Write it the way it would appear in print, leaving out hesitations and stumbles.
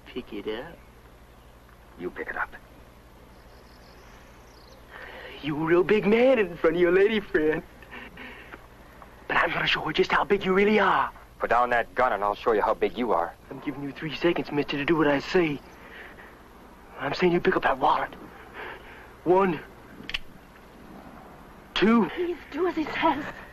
pick it up. You pick it up. You a real big man in front of your lady friend. But I'm gonna show her just how big you really are. Put down that gun and I'll show you how big you are. I'm giving you 3 seconds, mister, to do what I say. I'm saying you pick up that wallet. 1, 2. Please do as he says.